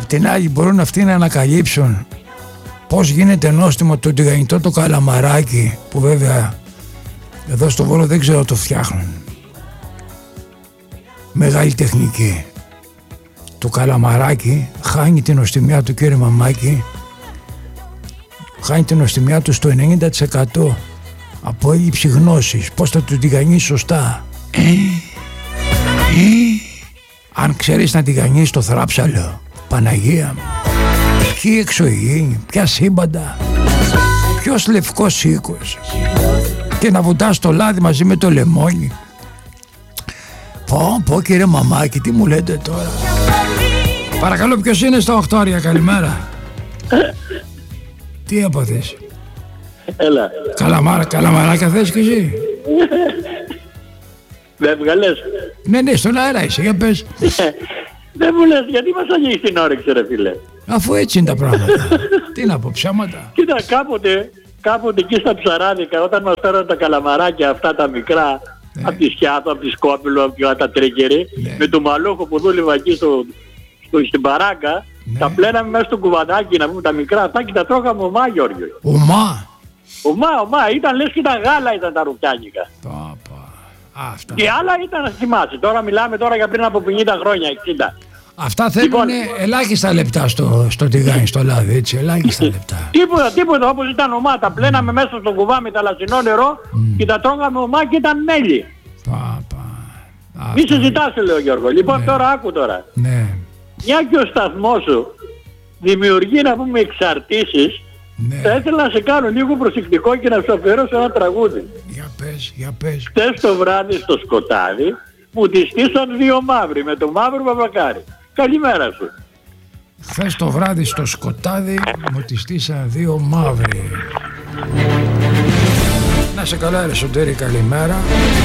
Απ' την άλλη μπορούν αυτοί να ανακαλύψουν πώς γίνεται νόστιμο το τηγανιτό το καλαμαράκι, που βέβαια εδώ στο Βόλο δεν ξέρω το φτιάχνουν. Μεγάλη τεχνική. Το καλαμαράκι χάνει την νοστιμιά του, κύριε Μαμάκη, χάνει την νοστιμιά του στο 90% από έλλειψη γνώσης. Πώς θα του τηγανίσει σωστά. Αν ξέρεις να τηγανίσεις το θράψαλο, Παναγία μου, ποιοι εξωγήινοι, ποια σύμπαντα, ποιος λευκός οίκος, και να βουτάς το λάδι μαζί με το λεμόνι. Πω κύριε Μαμάκη, τι μου λέτε τώρα. Παρακαλώ, ποιος είναι στα Οχτώρια? Καλημέρα. Τι έπαθες? Έλα. Καλαμαράκια θες κι εσύ? Δεν βγαλές? Ναι, στον αέρα είσαι, για πες. Δεν μου λες, γιατί μας αγγίξεις την όρεξη ρε φίλε? Αφού έτσι είναι τα πράγματα. Τι να πω, ψέματα. Κοίτα, κάποτε εκεί στα Ψαράδικα, όταν μας φέραν τα καλαμαράκια αυτά τα μικρά, από τη Σιάθο, από τη Σκόπηλο, από τα Τρίκερη, με το μαλόχο που δούλευα εκεί στην παράγκα, τα πλέναμε μέσα στο κουβαδάκι, να πούμε, τα μικρά αυτά, και τα τρώγαμε ομά, Γιώργιο. Ομά, ήταν λες και τα γάλα, ήταν τα ρουφιάνικα. Αυτά. Και άλλα ήταν, να θυμάσαι. Τώρα μιλάμε για πριν από 50 χρόνια, 60. Αυτά θέλουν ελάχιστα λεπτά στο τηγάνι, στο λάδι, έτσι, ελάχιστα λεπτά. Τίποτα, όπως ήταν ομά. Τα πλέναμε μέσα στο κουβά με θαλασσινό νερό και τα τρώγαμε ομά και ήταν μέλι. Μη συζητάς, λέω Γιώργο. Λοιπόν, τώρα άκου τώρα. Ναι. Μια και ο σταθμός σου δημιουργεί, να πούμε, εξαρτήσεις, θα ήθελα να σε κάνω λίγο προσεκτικό και να σου αφιερώσω ένα τραγούδι. Για πες. Χθες το βράδυ στο σκοτάδι μου τη στήσαν δύο μαύροι με το μαύρο Μπαμπακάρι. Καλημέρα σου. Χθες το βράδυ στο σκοτάδι μου τη στήσαν δύο μαύροι. Να σε καλά ρε Σωτήρη, καλημέρα.